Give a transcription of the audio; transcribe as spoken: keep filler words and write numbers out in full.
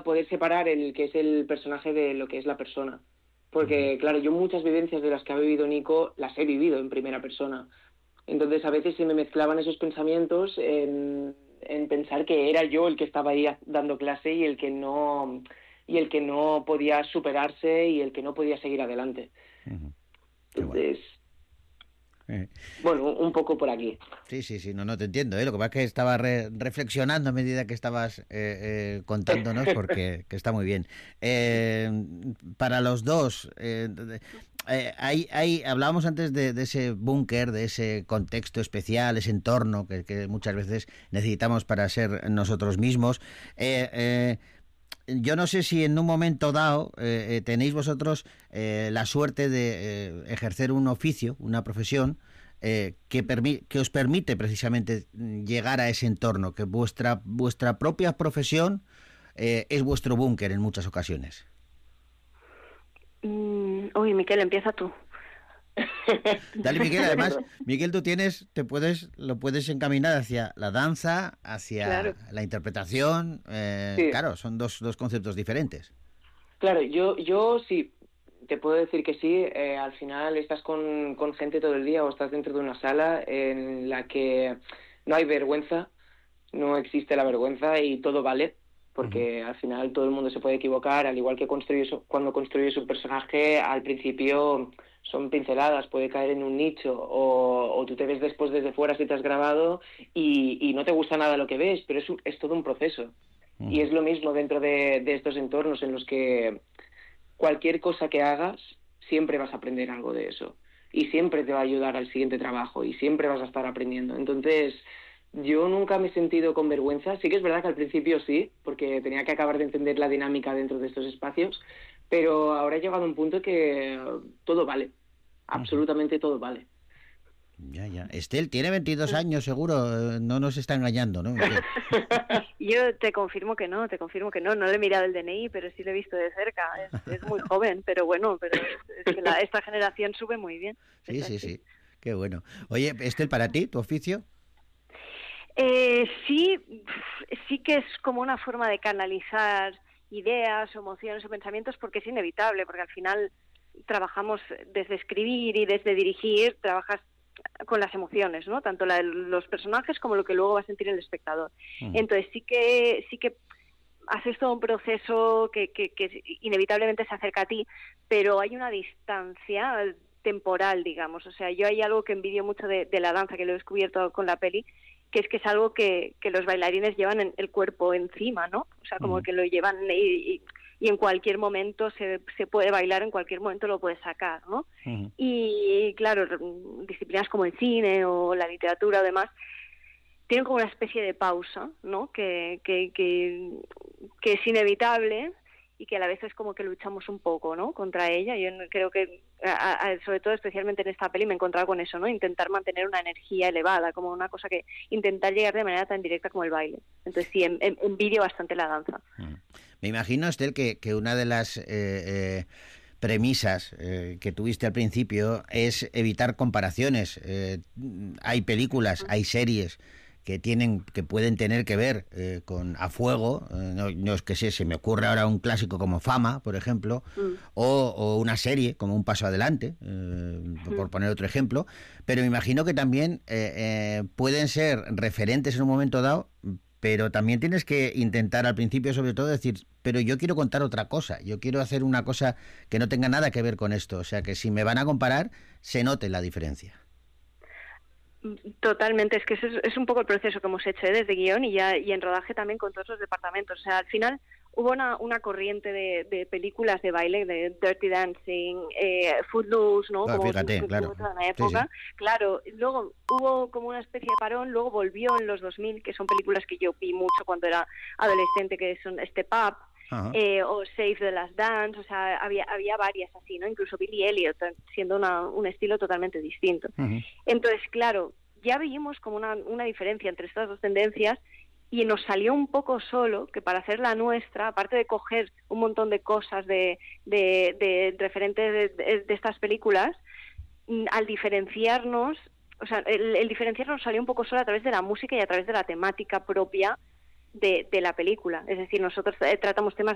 poder separar el que es el personaje de lo que es la persona. Porque, claro, yo muchas vivencias de las que ha vivido Nico las he vivido en primera persona. Entonces, a veces se me mezclaban esos pensamientos en, en pensar que era yo el que estaba ahí dando clase y el que no y el que no podía superarse y el que no podía seguir adelante. Uh-huh. Entonces, eh. bueno, un poco por aquí. Sí, sí, sí, no, no te entiendo, ¿eh? Lo que pasa es que estaba re- reflexionando a medida que estabas eh, eh, contándonos, porque que está muy bien. Eh, para los dos, eh, eh, hay, hay, hablábamos antes de, de ese búnker, de ese contexto especial, ese entorno que, que muchas veces necesitamos para ser nosotros mismos. Eh, eh, Yo no sé si en un momento dado eh, tenéis vosotros eh, la suerte de eh, ejercer un oficio, una profesión eh, que, permi- que os permite precisamente llegar a ese entorno, que vuestra vuestra propia profesión eh, es vuestro búnker en muchas ocasiones. Mm, uy, Miquel, empieza tú. Dale, Miguel. Además, Miguel, tú tienes, te puedes, lo puedes encaminar hacia la danza, hacia claro. la interpretación. Eh, sí. Claro, son dos, dos conceptos diferentes. Claro, yo, yo sí, te puedo decir que sí. Eh, al final estás con, con gente todo el día o estás dentro de una sala en la que no hay vergüenza, no existe la vergüenza y todo vale. Porque uh-huh. al final todo el mundo se puede equivocar, al igual que construyes, cuando construyes un personaje, al principio son pinceladas, puede caer en un nicho, o, o tú te ves después desde fuera si te has grabado y, y no te gusta nada lo que ves, pero es, es todo un proceso. Uh-huh. Y es lo mismo dentro de, de estos entornos en los que cualquier cosa que hagas, siempre vas a aprender algo de eso. Y siempre te va a ayudar al siguiente trabajo, y siempre vas a estar aprendiendo. Entonces, yo nunca me he sentido con vergüenza. Sí que es verdad que al principio sí, porque tenía que acabar de entender la dinámica dentro de estos espacios, pero ahora he llegado a un punto que todo vale, absolutamente todo vale. Ya, ya. Estel tiene veintidós años, seguro, no nos está engañando, ¿no? Yo te confirmo que no, te confirmo que no, no le he mirado el D N I, pero sí lo he visto de cerca, es, es muy joven, pero bueno, pero es, es que la, esta generación sube muy bien. Sí, sí, sí, qué bueno. Oye, Estel, ¿para ti, tu oficio? Eh, sí, sí que es como una forma de canalizar ideas, emociones o pensamientos, porque es inevitable, porque al final trabajamos desde escribir y desde dirigir, trabajas con las emociones, ¿no? Tanto la de los personajes como lo que luego va a sentir el espectador. Uh-huh. Entonces sí que sí que haces todo un proceso que, que, que inevitablemente se acerca a ti, pero hay una distancia temporal, digamos. O sea, yo hay algo que envidio mucho de, de la danza, que lo he descubierto con la peli, que es que es algo que, que los bailarines llevan en el cuerpo encima, ¿no? O sea, como uh-huh. que lo llevan y, y, y en cualquier momento se, se puede bailar, en cualquier momento lo puedes sacar, ¿no? Uh-huh. Y, claro, disciplinas como el cine o la literatura o demás tienen como una especie de pausa, ¿no? Que, que, que, que es inevitable y que a la vez es como que luchamos un poco, ¿no? Contra ella. Yo creo que, a, a, sobre todo especialmente en esta peli, me he encontrado con eso, ¿no? Intentar mantener una energía elevada, como una cosa que intentar llegar de manera tan directa como el baile. Entonces sí, en, en, envidio bastante la danza. Me imagino, Estel, que, que una de las eh, eh, premisas eh, que tuviste al principio es evitar comparaciones. Eh, hay películas, hay series que tienen, que pueden tener que ver eh, con A Fuego, eh, no, no es que sé, se me ocurre ahora un clásico como Fama, por ejemplo, mm. o, o una serie como Un Paso Adelante, eh, mm. por poner otro ejemplo, pero me imagino que también eh, eh, pueden ser referentes en un momento dado, pero también tienes que intentar al principio sobre todo decir, pero yo quiero contar otra cosa, yo quiero hacer una cosa que no tenga nada que ver con esto, o sea que si me van a comparar, se note la diferencia. Totalmente, es que es, es un poco el proceso que hemos hecho, ¿eh? Desde guión y ya y en rodaje también con todos los departamentos. O sea, al final hubo una, una corriente de, de películas de baile, de Dirty Dancing, eh, Footloose, ¿no? Ah, como fíjate, como claro. En la época. Sí, sí. Claro, luego hubo como una especie de parón, luego volvió en los dos mil, que son películas que yo vi mucho cuando era adolescente, que son Step Up, eh, o Save the Last Dance, o sea, había había varias así, ¿no? Incluso Billy Elliot, siendo una, un estilo totalmente distinto. Uh-huh. Entonces, claro, ya vimos como una, una diferencia entre estas dos tendencias y nos salió un poco solo que para hacer la nuestra, aparte de coger un montón de cosas de, de, de referentes de, de, de estas películas, al diferenciarnos, o sea, el, el diferenciarnos salió un poco solo a través de la música y a través de la temática propia de, de la película. Es decir, nosotros eh, tratamos temas